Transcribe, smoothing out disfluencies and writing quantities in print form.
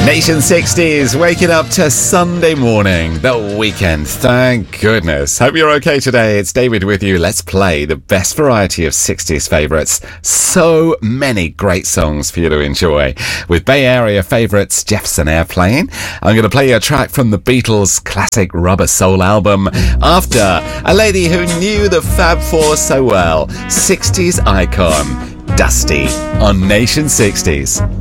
Nation 60s, waking up to Sunday morning, the weekend. Thank goodness. Hope you're okay today. It's David with you. Let's play the best variety of 60s favourites. So many great songs for you to enjoy. With Bay Area favourites Jefferson Airplane, I'm going to play you a track from the Beatles' classic Rubber Soul album. After, a lady who knew the Fab Four so well, 60s icon, Dusty on Nation 60s.